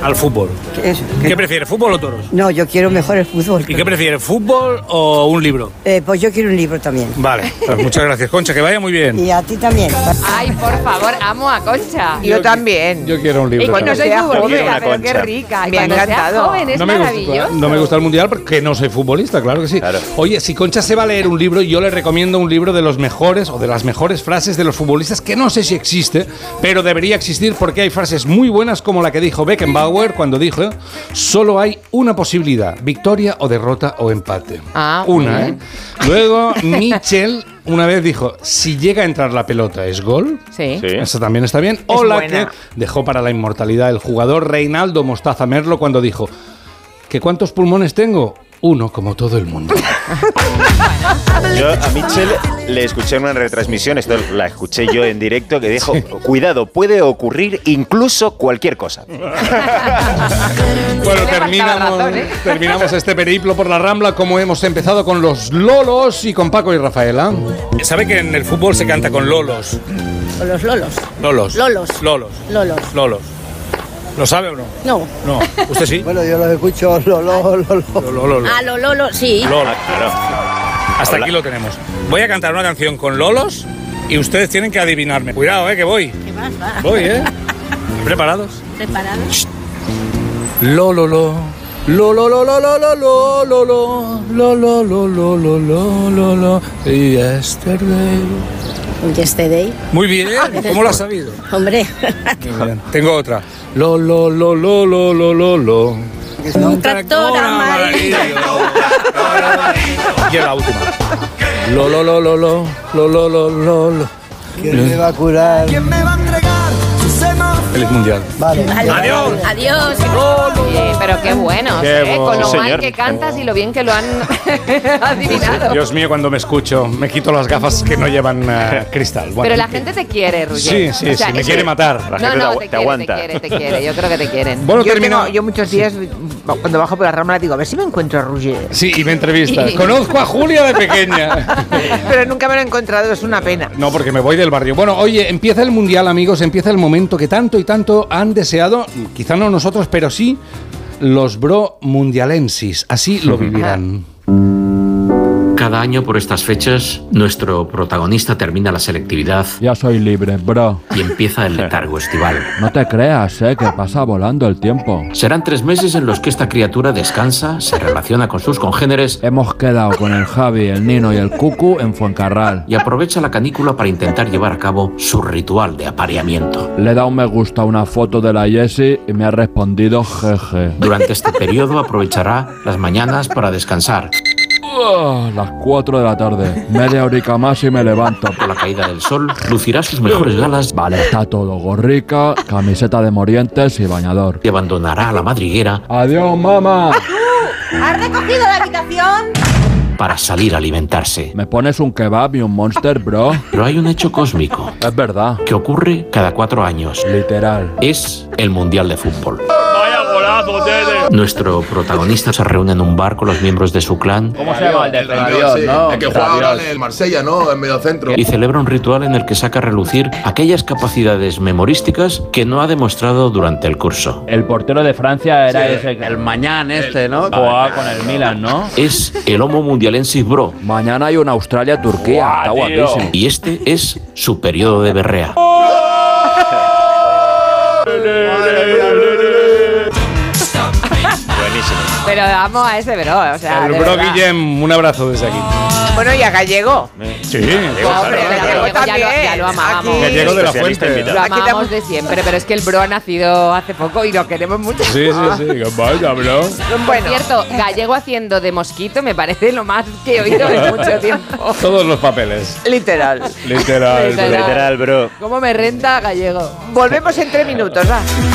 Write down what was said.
al fútbol. ¿Qué prefieres, fútbol o toros? No, yo quiero mejor el fútbol. ¿Y qué prefieres, fútbol o un libro? Pues yo quiero un libro también. Vale, pues muchas gracias, Concha, que vaya muy bien. Y a ti también. Ay, por favor, amo a Concha. Yo también. Yo quiero un libro. Y cuando soy sea futbolista, joven, pero qué rica. Y Me ha cuando sea encantado. joven es maravilloso. No me gusta el mundial porque no soy futbolista, claro que sí. Claro. Oye, si Concha se va a leer un libro, yo le recomiendo un libro de los mejores o de las mejores frases de los futbolistas, que no sé si existe, pero debería existir porque hay frases muy buenas como la que dijo Beckenbauer cuando dijo: solo hay una posibilidad, victoria o derrota o empate. Una, ¿eh? Luego Mitchell una vez dijo: si llega a entrar la pelota, ¿es gol? Sí. Eso también está bien. O la que dejó para la inmortalidad el jugador Reinaldo Mostaza Merlo cuando dijo: ¿que cuántos pulmones tengo? Uno, como todo el mundo. Yo a Mitchell le escuché en una retransmisión, esto la escuché yo en directo, que dijo: cuidado, puede ocurrir incluso cualquier cosa. Bueno, terminamos este periplo por la Rambla como hemos empezado con los Lolos y con Paco y Rafaela. ¿Sabe que en el fútbol se canta con lolos? Con los lolos. Lolos. Lolos. Lolos. Lolos. Lolos. ¿Lo sabe o no? No. No. ¿Usted sí? Bueno, yo los escucho Lolo. Ah, los lolos, sí. Lola. Claro. Hasta aquí lo tenemos. Voy a cantar una canción con lolos y ustedes tienen que adivinarme. Cuidado, que voy. ¿Qué más va? Voy, ¿Preparados? ¿Preparados? Lololo. Lololo. Yesterday. Yesterday. Muy bien. ¿Cómo lo has sabido? Hombre. Muy bien. Tengo otra. Lo. Un tractor amarillo. Y la última. Lo. ¿Quién me va a curar? Feliz mundial. Vale. Adiós. Adiós. Oye, pero qué bueno, Qué con lo sí, mal señor. que cantas y lo bien que lo han adivinado. Dios mío, cuando me escucho, me quito las gafas que no llevan cristal. Bueno, Pero la gente te quiere, Roger. Sí, O sea, me eso- quiere matar. La gente No, te te aguanta. quiere. Yo creo que te quieren. Bueno, Yo muchos días, cuando bajo por la Rambla, digo, a ver si me encuentro a Roger. Sí, y me entrevistas. Conozco a Julia de pequeña. Pero nunca me lo he encontrado, es una pena. No, porque me voy del barrio. Bueno, oye, empieza el mundial, amigos, empieza el momento que tanto y tanto han deseado, quizá no nosotros, pero sí los bro mundialensis. Así lo vivirán. Cada año por estas fechas, nuestro protagonista termina la selectividad Ya soy libre, bro. y empieza el letargo estival. No te creas, que pasa volando el tiempo. Serán 3 meses en los que esta criatura descansa, se relaciona con sus congéneres Hemos quedado con el Javi, el Nino y el Cucu en Fuencarral. y aprovecha la canícula para intentar llevar a cabo su ritual de apareamiento. Le he dado un me gusta a una foto de la Jessie y me ha respondido jeje. Durante este periodo aprovechará las mañanas para descansar. Las 4 de la tarde. Media horica más y me levanto. Con la caída del sol, lucirá sus mejores galas Vale, está todo. Gorrica, camiseta de Morientes y bañador. y abandonará a la madriguera Adiós, mamá. ¿Has recogido la habitación? para salir a alimentarse. ¿Me pones un kebab y un Monster, bro? Pero hay un hecho cósmico Es verdad. que ocurre cada 4 años. Literal. Es el Mundial de Fútbol. Nuestro protagonista se reúne en un bar con los miembros de su clan ¿Cómo se llama el de Rabiot, no? El que juega ahora en el Marsella, ¿no? En mediocentro. y celebra un ritual en el que saca a relucir aquellas capacidades memorísticas que no ha demostrado durante el curso. El portero de Francia era ese. El Mañán ¿no? Jugaba con el Milan, ¿no? Es el Homo Mundialensis Bro Mañana hay una Australia-Turquía. Guau, Está tío. guapísimo. y este es su periodo de berrea. Buenísimo. Pero amo a ese bro, o sea, El de bro verdad. Guillem, un abrazo desde aquí. Bueno, y a Gallego. Sí, Hombre, Gallego ya también. lo amábamos. Aquí. Gallego de la Especialista Fuente. invitado. Lo Aquí amamos te- de siempre, pero es que el bro ha nacido hace poco y lo queremos mucho. Sí. Vaya, bro. Por Bueno, cierto, Gallego haciendo de mosquito me parece lo más que he oído en mucho tiempo. Todos los papeles. literal. Literal. Literal. Literal, bro. ¿Cómo me renta Gallego? Volvemos en 3 minutos, va.